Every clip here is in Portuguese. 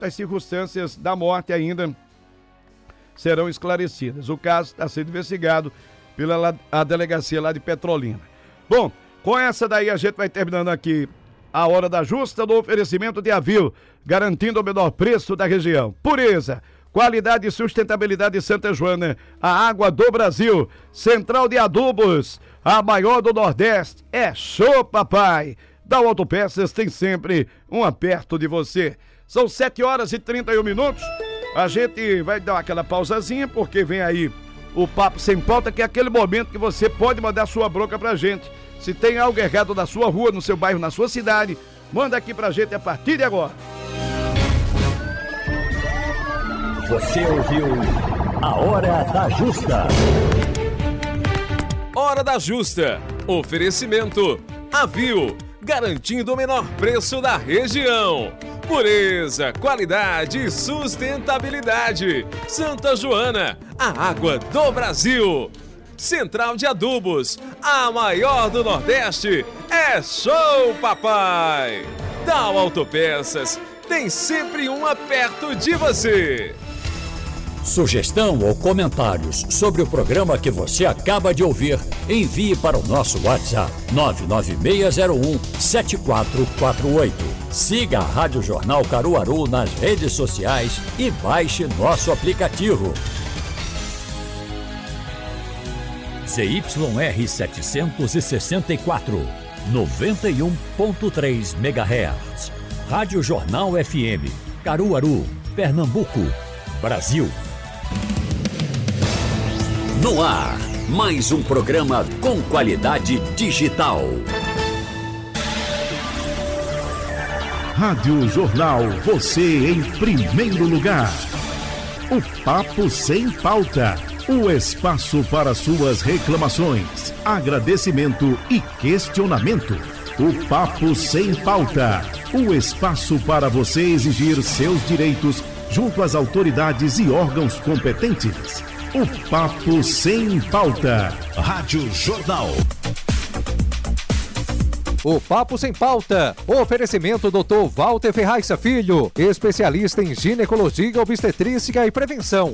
As circunstâncias da morte ainda serão esclarecidas. O caso está sendo investigado pela a delegacia lá de Petrolina. Bom, com essa daí a gente vai terminando aqui a Hora da Justa do oferecimento de Avil, garantindo o menor preço da região. Pureza, qualidade e sustentabilidade de Santa Joana, a água do Brasil. Central de Adubos, a maior do Nordeste. É show, papai! Da Autopeças tem sempre um perto de você. São 7h31. A gente vai dar aquela pausazinha, porque vem aí o Papo Sem Pauta, que é aquele momento que você pode mandar sua bronca pra gente. Se tem algo errado na sua rua, no seu bairro, na sua cidade, manda aqui pra gente a partir de agora. Você ouviu a Hora da Justa. Hora da Justa. Oferecimento Avil, garantindo o menor preço da região. Pureza, qualidade e sustentabilidade. Santa Joana, a água do Brasil. Central de Adubos, a maior do Nordeste. É show, papai! Dow Autopeças, tem sempre uma perto de você. Sugestão ou comentários sobre o programa que você acaba de ouvir, envie para o nosso WhatsApp 99601-7448. Siga a Rádio Jornal Caruaru nas redes sociais e baixe nosso aplicativo. ZYR 764, 91.3 MHz. Rádio Jornal FM, Caruaru, Pernambuco, Brasil. No ar, mais um programa com qualidade digital. Rádio Jornal, você em primeiro lugar. O Papo Sem Pauta. O espaço para suas reclamações, agradecimento e questionamento. O Papo Sem Pauta. O espaço para você exigir seus direitos junto às autoridades e órgãos competentes. O Papo Sem Pauta. Rádio Jornal. O Papo Sem Pauta. Oferecimento Dr. Walter Ferraz Filho, especialista em ginecologia, obstetrícia e prevenção.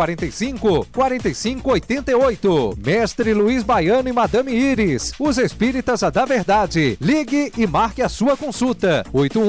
3045-4588. Mestre Luiz Baiano e Madame Iris, os espíritas da verdade. Ligue e marque a sua consulta.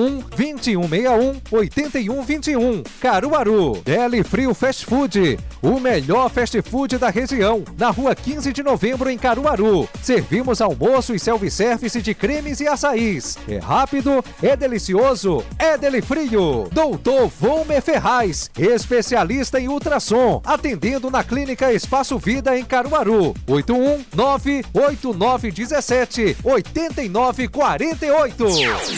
81-2161-8121. Caruaru. Deli Frio Fast Food, o melhor fast food da região. Na rua 15 de novembro em Caruaru. Servimos almoço e self-service de cremes e açaís. É rápido, é delicioso, é Deli Frio. Doutor Volmer Ferraz, especialista em ultrassom, atendendo na Clínica Espaço Vida em Caruaru. 81-98917-8948.